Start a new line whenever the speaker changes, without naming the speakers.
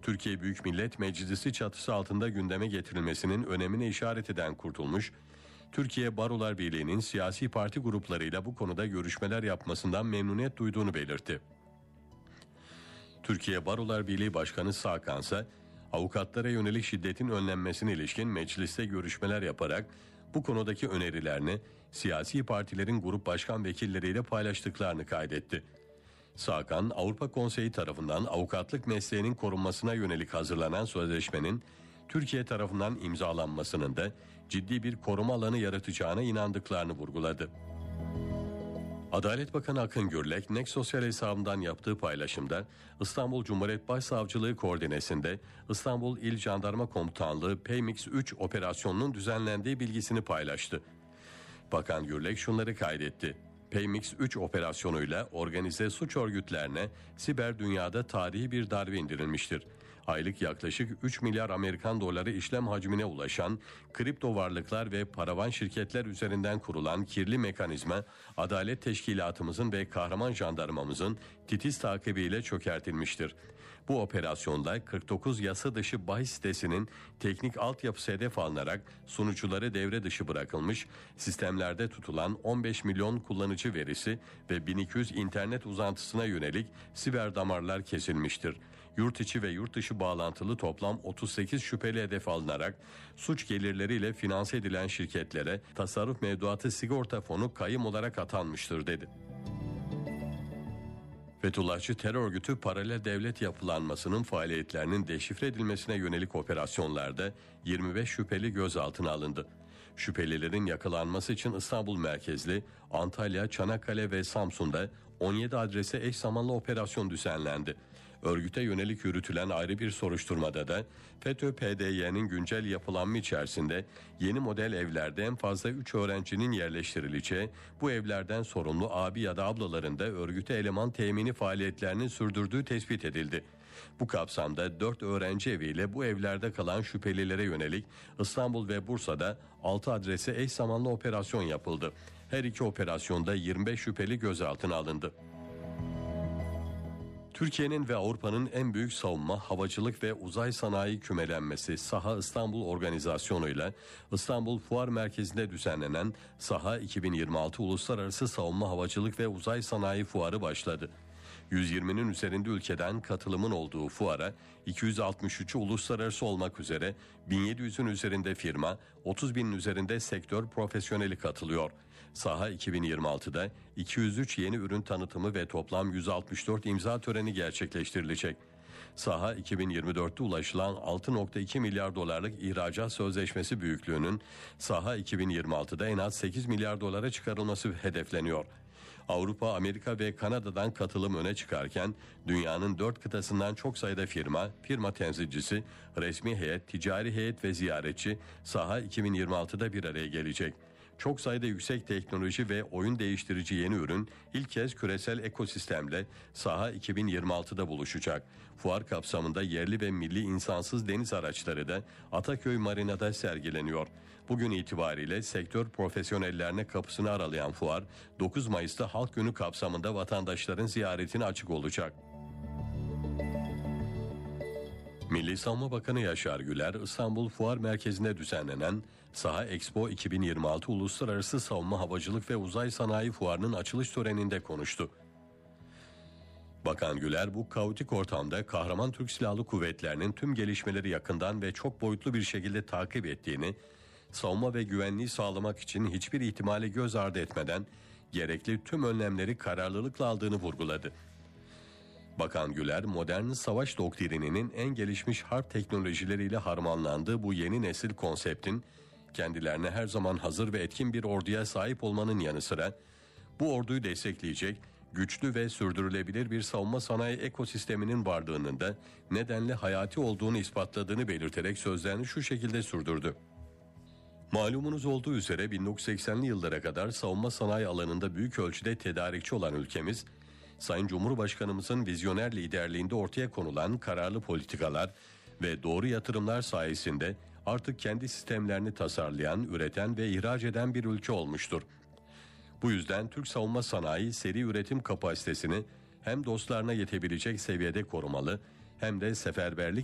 Türkiye Büyük Millet Meclisi çatısı altında gündeme getirilmesinin önemine işaret eden Kurtulmuş, Türkiye Barolar Birliği'nin siyasi parti gruplarıyla bu konuda görüşmeler yapmasından memnuniyet duyduğunu belirtti. Türkiye Barolar Birliği Başkanı Sağkan ise avukatlara yönelik şiddetin önlenmesine ilişkin mecliste görüşmeler yaparak bu konudaki önerilerini siyasi partilerin grup başkan vekilleriyle paylaştıklarını kaydetti. Sağkan, Avrupa Konseyi tarafından avukatlık mesleğinin korunmasına yönelik hazırlanan sözleşmenin Türkiye tarafından imzalanmasının da ciddi bir koruma alanı yaratacağına inandıklarını vurguladı. Adalet Bakanı Akın Gürlek, Next Sosyal hesabından yaptığı paylaşımda İstanbul Cumhuriyet Başsavcılığı koordinesinde İstanbul İl Jandarma Komutanlığı PMX 3 operasyonunun düzenlendiği bilgisini paylaştı. Bakan Gürlek şunları kaydetti. PMX 3 operasyonuyla organize suç örgütlerine siber dünyada tarihi bir darbe indirilmiştir. Aylık yaklaşık 3 milyar Amerikan doları işlem hacmine ulaşan kripto varlıklar ve paravan şirketler üzerinden kurulan kirli mekanizma Adalet Teşkilatımızın ve kahraman jandarmamızın titiz takibiyle çökertilmiştir. Bu operasyonda 49 yasa dışı bahis sitesinin teknik altyapısı hedef alınarak sunucuları devre dışı bırakılmış, sistemlerde tutulan 15 milyon kullanıcı verisi ve 1200 internet uzantısına yönelik siber damarlar kesilmiştir. Yurt içi ve yurt dışı bağlantılı toplam 38 şüpheli hedef alınarak suç gelirleriyle finanse edilen şirketlere tasarruf mevduatı sigorta fonu kayım olarak atanmıştır dedi. Fethullahçı terör örgütü paralel devlet yapılanmasının faaliyetlerinin deşifre edilmesine yönelik operasyonlarda 25 şüpheli gözaltına alındı. Şüphelilerin yakalanması için İstanbul merkezli Antalya, Çanakkale ve Samsun'da 17 adrese eş zamanlı operasyon düzenlendi. Örgüte yönelik yürütülen ayrı bir soruşturmada da FETÖ-PDY'nin güncel yapılanma içerisinde yeni model evlerde en fazla 3 öğrencinin yerleştirileceği, bu evlerden sorumlu abi ya da ablaların da örgüte eleman temini faaliyetlerini sürdürdüğü tespit edildi. Bu kapsamda 4 öğrenci eviyle bu evlerde kalan şüphelilere yönelik İstanbul ve Bursa'da 6 adrese eş zamanlı operasyon yapıldı. Her iki operasyonda 25 şüpheli gözaltına alındı. Türkiye'nin ve Avrupa'nın en büyük savunma, havacılık ve uzay sanayi kümelenmesi Saha İstanbul organizasyonuyla İstanbul Fuar Merkezi'nde düzenlenen Saha 2026 Uluslararası Savunma Havacılık ve Uzay Sanayi Fuarı başladı. 120'nin üzerinde ülkeden katılımın olduğu fuara 263'ü uluslararası olmak üzere 1700'ün üzerinde firma, 30.000'in üzerinde sektör profesyoneli katılıyor. Saha 2026'da 203 yeni ürün tanıtımı ve toplam 164 imza töreni gerçekleştirilecek. Saha 2024'te ulaşılan 6.2 milyar dolarlık ihracat sözleşmesi büyüklüğünün Saha 2026'da en az 8 milyar dolara çıkarılması hedefleniyor. Avrupa, Amerika ve Kanada'dan katılım öne çıkarken dünyanın 4 kıtasından çok sayıda firma temsilcisi, resmi heyet, ticari heyet ve ziyaretçi Saha 2026'da bir araya gelecek. Çok sayıda yüksek teknoloji ve oyun değiştirici yeni ürün ilk kez küresel ekosistemle Saha 2026'da buluşacak. Fuar kapsamında yerli ve milli insansız deniz araçları da Ataköy Marina'da sergileniyor. Bugün itibariyle sektör profesyonellerine kapısını aralayan fuar 9 Mayıs'ta Halk Günü kapsamında vatandaşların ziyaretine açık olacak. Milli Savunma Bakanı Yaşar Güler, İstanbul Fuar Merkezi'nde düzenlenen Saha Expo 2026 Uluslararası Savunma Havacılık ve Uzay Sanayi Fuarı'nın açılış töreninde konuştu. Bakan Güler, bu kaotik ortamda kahraman Türk Silahlı Kuvvetleri'nin tüm gelişmeleri yakından ve çok boyutlu bir şekilde takip ettiğini, savunma ve güvenliği sağlamak için hiçbir ihtimali göz ardı etmeden gerekli tüm önlemleri kararlılıkla aldığını vurguladı. Bakan Güler, modern savaş doktrininin en gelişmiş harp teknolojileriyle harmanlandığı bu yeni nesil konseptin kendilerine her zaman hazır ve etkin bir orduya sahip olmanın yanı sıra bu orduyu destekleyecek güçlü ve sürdürülebilir bir savunma sanayi ekosisteminin varlığının da nedenle hayati olduğunu ispatladığını belirterek sözlerini şu şekilde sürdürdü. Malumunuz olduğu üzere 1980'li yıllara kadar savunma sanayi alanında büyük ölçüde tedarikçi olan ülkemiz, Sayın Cumhurbaşkanımızın vizyoner liderliğinde ortaya konulan kararlı politikalar ve doğru yatırımlar sayesinde artık kendi sistemlerini tasarlayan, üreten ve ihraç eden bir ülke olmuştur. Bu yüzden Türk savunma sanayi seri üretim kapasitesini hem dostlarına yetebilecek seviyede korumalı hem de seferberlik